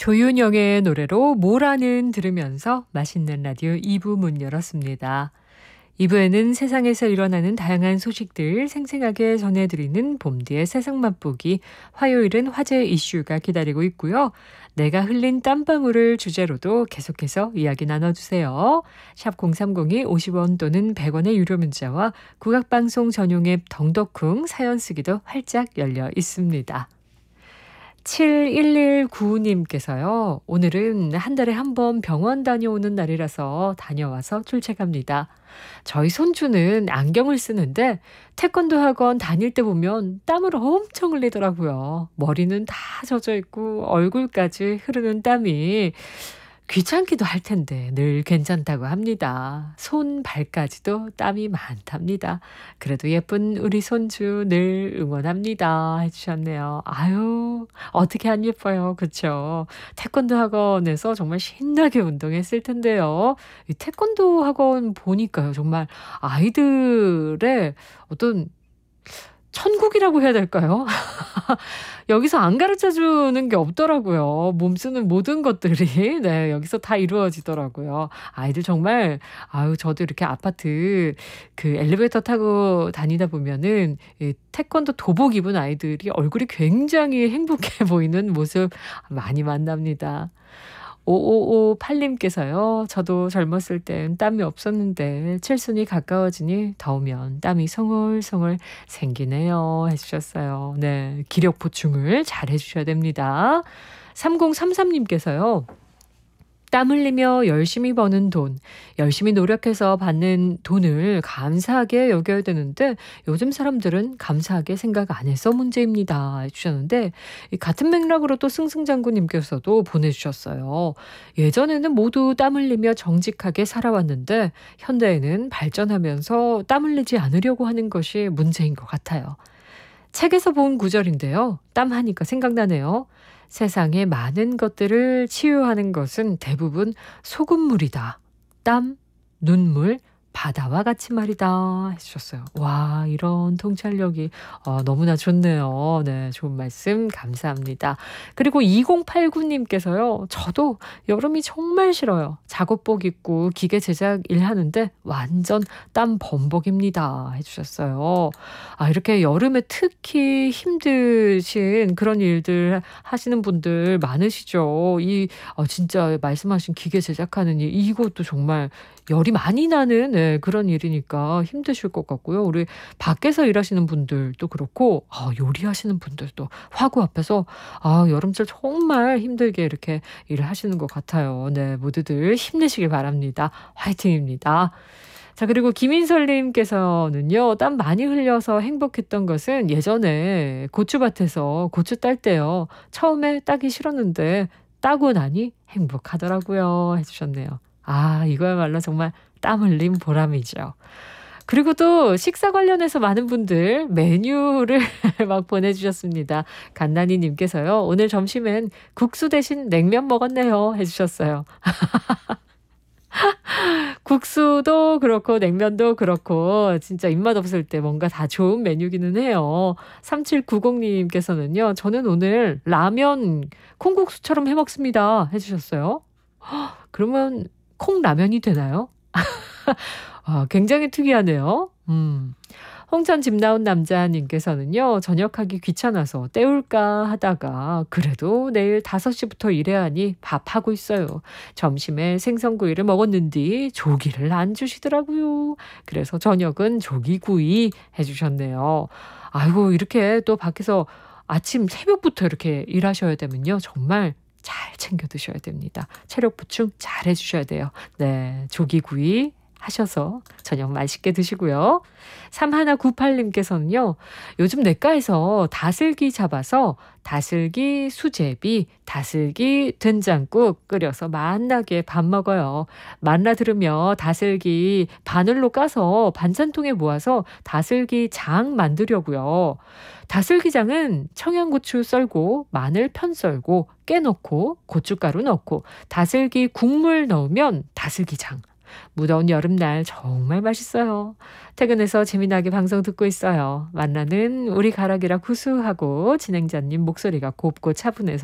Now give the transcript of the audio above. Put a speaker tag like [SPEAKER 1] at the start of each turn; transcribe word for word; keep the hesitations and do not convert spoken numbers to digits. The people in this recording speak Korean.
[SPEAKER 1] 조윤영의 노래로 모라는 들으면서 맛있는 라디오 이 부 문 열었습니다. 이 부에는 세상에서 일어나는 다양한 소식들 생생하게 전해드리는 봄디의 세상 맛보기, 화요일은 화제 이슈가 기다리고 있고요. 내가 흘린 땀방울을 주제로도 계속해서 이야기 나눠주세요. 샵 공삼공이 오십 원 또는 백 원의 유료 문자와 국악방송 전용 앱 덩덕쿵 사연 쓰기도 활짝 열려 있습니다. 칠일일구님께서요. 오늘은 한 달에 한 번 병원 다녀오는 날이라서 다녀와서 출첵합니다. 저희 손주는 안경을 쓰는데 태권도 학원 다닐 때 보면 땀을 엄청 흘리더라고요. 머리는 다 젖어 있고 얼굴까지 흐르는 땀이 귀찮기도 할 텐데 늘 괜찮다고 합니다. 손, 발까지도 땀이 많답니다. 그래도 예쁜 우리 손주 늘 응원합니다. 해주셨네요. 아유, 어떻게 안 예뻐요. 그쵸? 태권도 학원에서 정말 신나게 운동했을 텐데요. 이 태권도 학원 보니까요. 정말 아이들의 어떤 천국이라고 해야 될까요? 여기서 안 가르쳐주는 게 없더라고요. 몸 쓰는 모든 것들이 네 여기서 다 이루어지더라고요. 아이들 정말 아유 저도 이렇게 아파트 그 엘리베이터 타고 다니다 보면은 이 태권도 도복 입은 아이들이 얼굴이 굉장히 행복해 보이는 모습 많이 만납니다. 오오오팔님께서요. 저도 젊었을 땐 땀이 없었는데 칠순이 가까워지니 더우면 땀이 송울송울 생기네요. 해주셨어요. 네, 기력 보충을 잘 해주셔야 됩니다. 삼공삼삼님께서요. 땀 흘리며 열심히 버는 돈, 열심히 노력해서 받는 돈을 감사하게 여겨야 되는데 요즘 사람들은 감사하게 생각 안 해서 문제입니다. 해주셨는데 같은 맥락으로 또 승승장구님께서도 보내주셨어요. 예전에는 모두 땀 흘리며 정직하게 살아왔는데 현대에는 발전하면서 땀 흘리지 않으려고 하는 것이 문제인 것 같아요. 책에서 본 구절인데요. 땀 하니까 생각나네요. 세상의 많은 것들을 치유하는 것은 대부분 소금물이다. 땀, 눈물, 바다와 같이 말이다. 해주셨어요. 와, 이런 통찰력이 어, 너무나 좋네요. 네, 좋은 말씀 감사합니다. 그리고 이공팔구님께서요. 저도 여름이 정말 싫어요. 작업복 입고 기계 제작 일하는데 완전 땀 범벅입니다. 해주셨어요. 아, 이렇게 여름에 특히 힘드신 그런 일들 하시는 분들 많으시죠. 이 어, 진짜 말씀하신 기계 제작하는 일, 이것도 정말 열이 많이 나는 네, 그런 일이니까 힘드실 것 같고요. 우리 밖에서 일하시는 분들도 그렇고 아, 요리하시는 분들도 화구 앞에서 아, 여름철 정말 힘들게 이렇게 일을 하시는 것 같아요. 네, 모두들 힘내시길 바랍니다. 화이팅입니다. 자, 그리고 김인설님께서는요. 땀 많이 흘려서 행복했던 것은 예전에 고추밭에서 고추 딸 때요. 처음에 따기 싫었는데 따고 나니 행복하더라고요. 해주셨네요. 아, 이거야말로 정말 땀 흘림 보람이죠. 그리고 또 식사 관련해서 많은 분들 메뉴를 막 보내주셨습니다. 간나니님께서요. 오늘 점심엔 국수 대신 냉면 먹었네요. 해주셨어요. 국수도 그렇고 냉면도 그렇고 진짜 입맛 없을 때 뭔가 다 좋은 메뉴기는 해요. 삼칠구공님께서는요. 저는 오늘 라면 콩국수처럼 해먹습니다. 해주셨어요. 허, 그러면 콩라면이 되나요? 아, 굉장히 특이하네요. 음. 홍천 집 나온 남자님께서는요. 전역하기 귀찮아서 때울까 하다가 그래도 내일 다섯 시부터 일해야 하니 밥하고 있어요. 점심에 생선구이를 먹었는데 조기를 안 주시더라고요. 그래서 저녁은 조기구이 해주셨네요. 아이고 이렇게 또 밖에서 아침 새벽부터 이렇게 일하셔야 되면요. 정말 잘 챙겨 드셔야 됩니다. 체력 보충 잘 해주셔야 돼요. 네, 조기구이 하셔서 저녁 맛있게 드시고요. 삼일구팔님께서는요. 요즘 냇가에서 다슬기 잡아서 다슬기 수제비, 다슬기 된장국 끓여서 맛나게 밥 먹어요. 만나 들으며 다슬기 바늘로 까서 반찬통에 모아서 다슬기 장 만들려고요. 다슬기장은 청양고추 썰고 마늘 편 썰고 깨 넣고 고춧가루 넣고 다슬기 국물 넣으면 다슬기장. 무더운 여름날 정말 맛있어요. 퇴근해서 재미나게 방송 듣고 있어요. 만나는 우리 가락이라 구수하고 진행자님 목소리가 곱고 차분해서